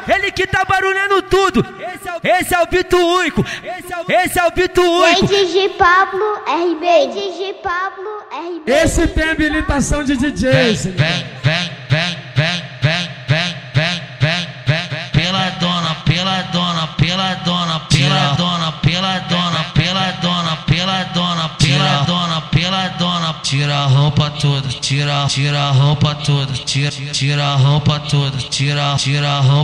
ele que tá barulhando tudo. Esse é o Bito Único, esse é o Bito Único. DJ Pablo RB, DJ Pablo RB. Esse tem habilitação de DJ. Vem, pela dona. Tira a roupa toda, tira a roupa toda, tira a roupa toda, tira a roupa.